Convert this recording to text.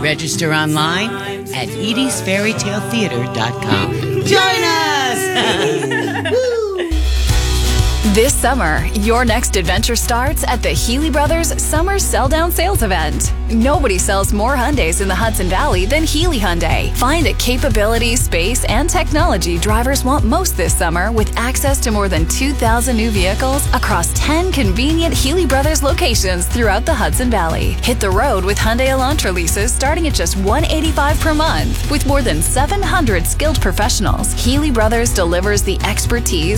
Register online at EdiesFairyTaleTheater.com. Join us! This summer, your next adventure starts at the Healy Brothers Summer Sell-Down Sales Event. Nobody sells more Hyundais in the Hudson Valley than Healy Hyundai. Find the capability, space, and technology drivers want most this summer with access to more than 2,000 new vehicles across 10 convenient Healy Brothers locations throughout the Hudson Valley. Hit the road with Hyundai Elantra leases starting at just $185 per month. With more than 700 skilled professionals, Healy Brothers delivers the expertise,